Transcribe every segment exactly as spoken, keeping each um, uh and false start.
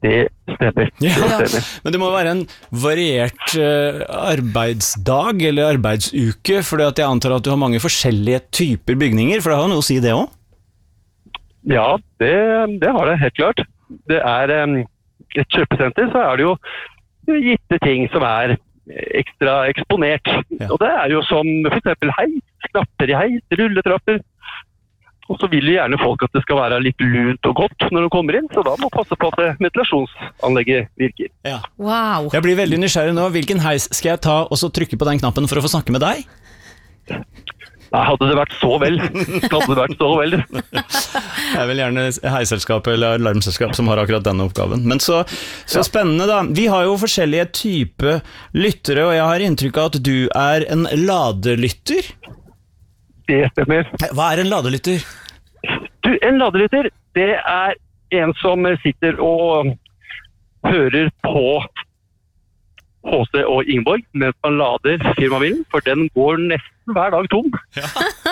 Det stemmer. Ja, det stemmer. men det må være en variert uh, arbeidsdag eller arbeidsuke, for jeg antar at du har mange forskjellige typer bygninger, for det har jo noe å si det også? Ja, det, det har det helt klart. Det er um, et kjøpesenter, så er det jo gitte ting som er ekstra eksponert. Ja. Og det er jo som for eksempel heis, knapper i heis, rulletrapper. Og så vil jo gjerne folk at det skal være litt lunt og godt når de kommer inn, så da må passe på at ventilasjonsanlegget virker. Ja. Wow. Jeg blir veldig nysgjerrig nå. Hvilken heis skal jeg ta og så trykke på den knappen for å få snakke med deg? Nei, hadde det vært så vel. Hadde det vært så vel. Det er vel gjerne heiselskapet eller alarmselskap som har akkurat denne oppgaven. Men så, så ja. Spennende da. Vi har jo forskjellige typer lyttere, og jeg har inntrykk av at du er en ladelytter. Det stemmer. Hva er en ladelytter? Du, en ladelytter, det er en som sitter og hører på H C og Ingeborg mens man lader firmabilen, for den går nesten hver dag tom. Ja.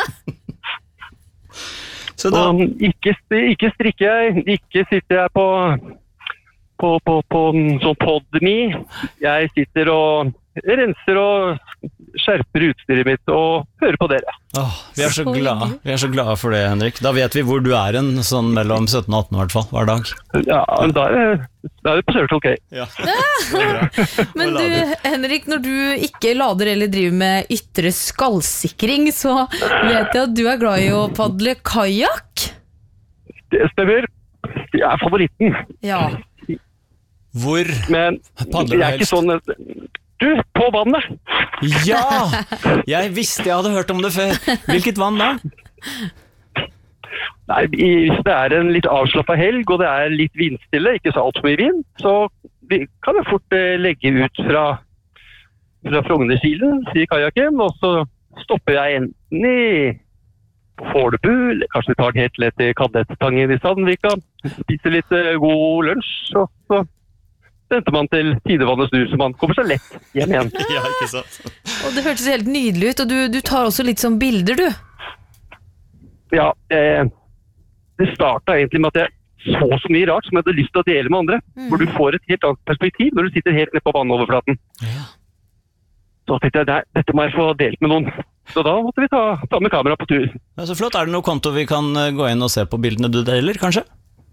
Så da... Og ikke, ikke strikker jeg, ikke sitter jeg på, på, på, på sånn Podme. Jeg sitter og renser og skjerper utstyret mitt og hører på dere. Åh, vi er så glade. Vi er så glade for det, Henrik. Da vet vi hvor du er en, sånn mellom sytten og atten i hvert fall, hver dag. Ja, da er det, da er det på Circle K. Ja. Men du, Henrik, når du ikke lader eller driver med ytre skallsikring, så vet jeg at du er glad i å padle kajak. Det stemmer. Det er favoritten. Ja. Hvor Men padler du jeg er ikke helst? sånn... Du, på vannet! Ja! Jeg visste jeg hadde hørt om det før. Hvilket vann da? Nei, hvis det er en litt avslappet helg, og det er litt vindstille, ikke så alt for mye vind, så kan jeg fort legge ut fra, fra Frognerkilen, sier kajakken, og så stopper jeg enten i Fornebu, eller kanskje vi tar den helt lett til Kadettangen i Sandvika, spiser litt god lunsj, og så venter man til tidevannet snur, så man kommer seg lett hjem igjen. Ja, ikke sant. Og det hørtes helt nydelig ut, og du, du tar også litt sånn bilder, du. Ja, eh, det startet egentlig med at jeg så så mye rart som jeg hadde lyst til å dele med andre, mm. hvor du får et helt annet perspektiv når du sitter helt ned på vannoverflaten. Ja. Så tenkte jeg, nei, dette må jeg få delt med noen. Så da måtte vi ta, ta med kamera på tur. Ja, så flott. Er det noe konto vi kan gå inn og se på bildene du deler, kanskje?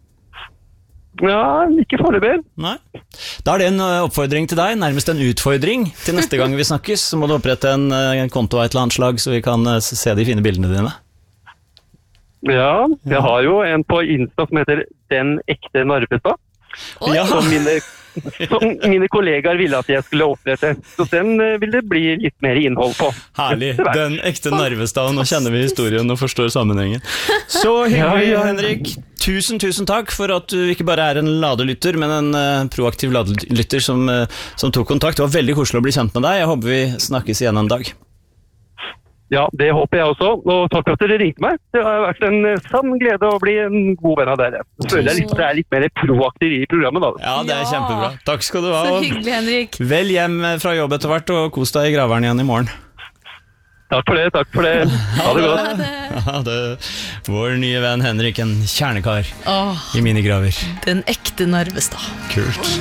Ja, ikke foreløpig. Nei. Da er det en oppfordring til deg, nærmest en utfordring. Til neste gang vi snakkes, så må du opprette en, en konto av et eller annet slag, så vi kan se de fine bildene dine. Ja, jeg har jo en på Insta som heter Den ekte Narvestad. Ja. Som mine, som mine kollegaer ville at jeg skulle opprette. Så den vil det bli litt mer innhold på. Herlig. Den ekte Narvestad. Nå kjenner vi historien og forstår sammenhengen. Så hyggelig, ja, ja. Henrik. Tusen, tusen takk for at du ikke bare er en ladelytter, men en uh, proaktiv ladelytter som, uh, som tok kontakt. Det var veldig koselig å bli kjent med deg. Jeg håper vi snakkes igjen en dag. Ja, det håper jeg også. Og takk for at dere ringte meg. Det har vært en sann glede å bli en god venn av dere. Så føler jeg litt at jeg er litt mer proaktiv i programmet da. Ja, det er Ja. kjempebra. Takk skal du ha. Så hyggelig, Henrik. Vel hjem fra jobb etter hvert, og kos deg i graveren igjen i morgen. Takk for det, takk for det. Ha det godt. Ha det. Ja, det, vår nye venn Henrik, en kjernekar Åh, i minigraver. den ekte Narvestad. Kult.